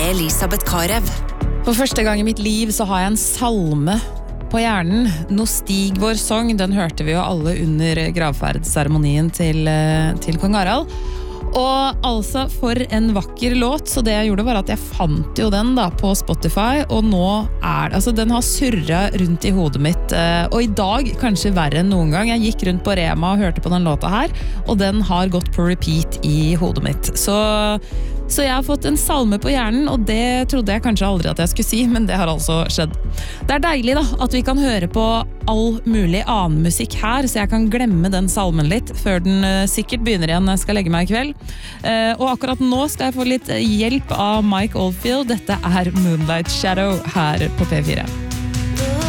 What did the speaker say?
med Elisabeth Karev. For første gang i mitt liv så har jeg en salme på hjernen. Nå stig vår sang, den hørte vi jo alle under gravferdsseremonien til kong Harald. Og altså, for en vakker låt, så det jeg gjorde var at jeg fant jo den da på Spotify, og nå altså den har surret rundt i hodet mitt, og i dag kanskje verre enn noen gang. Jeg gikk rundt på Rema og hørte på den låta her, og den har gått på repeat i hodet mitt. Så jeg har fått en salme på hjernen, og det trodde jeg kanskje aldri at jeg skulle si, men det har altså skjedd. Det er deilig da, at vi kan høre på all mulig annen musikk her, så jeg kan glemme den salmen litt, før den sikkert begynner igjen når jeg skal legge meg i kveld. Og akkurat nå skal jeg få litt hjelp av Mike Oldfield. Dette er Moonlight Shadow her på P4.